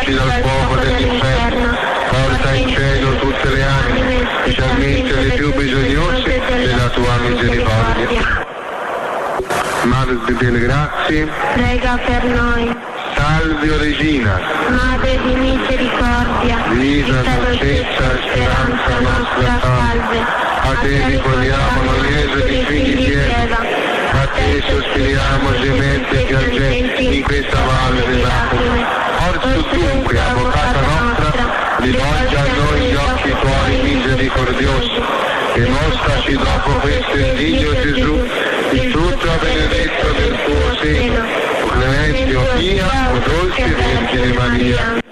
liberaci dal fuoco dell'inferno, porta in cielo tutte le anime, specialmente le più bisognose della tua misericordia. Madre delle grazie, prega per noi. Salve Regina, Madre di misericordia, vita, dolcezza, speranza nostra, salve. A te ricordiamo noi Gesù di figli di Eva, a te sospiriamo gementi e piangenti in questa valle delle lacrime. Or dunque, avvocata nostra, rivolgi a noi gli occhi tuoi misericordiosi e mostraci dopo questo il Figlio Gesù, il frutto benedetto del tuo seno, o clemente o pia, o dolce Vergine Maria.